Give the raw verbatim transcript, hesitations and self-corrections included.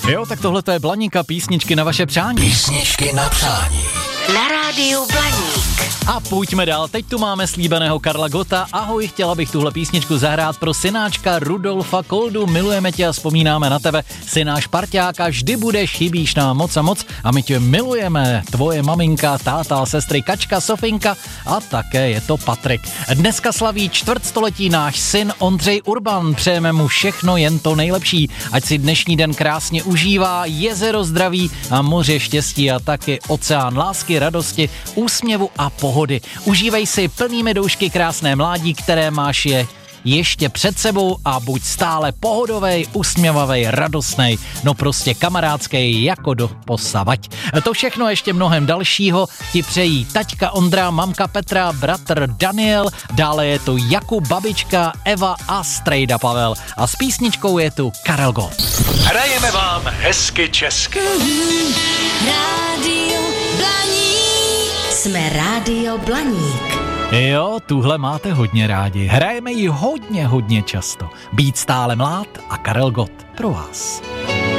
Jo, tak tohle to je Blaník a písničky na vaše přání. Písničky na přání. Na rádiu Blaník. A pojďme dál, teď tu máme slíbeného Karla Gotta. Ahoj, chtěla bych tuhle písničku zahrát pro synáčka Rudolfa Koldu. Milujeme tě a vzpomínáme na tebe, synáš parťáka, vždy budeš, chybíš nám moc a moc a my tě milujeme. Tvoje maminka, táta, sestry Kačka, Sofinka a také je to Patrik. Dneska slaví čtvrtstoletí náš syn Ondřej Urban. Přejeme mu všechno jen to nejlepší. Ať si dnešní den krásně užívá, jezero zdraví a moře štěstí a taky oceán lásky, radosti, úsměvu a pohody. Užívej si plnými doušky krásné mládí, které máš je ještě před sebou a buď stále pohodovej, usměvavej, radostnej, no prostě kamarádskej jako do posavať. To všechno ještě mnohem dalšího ti přejí taťka Ondra, mamka Petra, bratr Daniel, dále je tu Jakub, babička Eva a strejda Pavel. A s písničkou je tu Karel Gott. Hrajeme vám hezky česky. Rádio Blaník. Jsme Rádio Blaník. Jo, tuhle máte hodně rádi. Hrajeme ji hodně, hodně často. Být stále mlád a Karel Gott pro vás.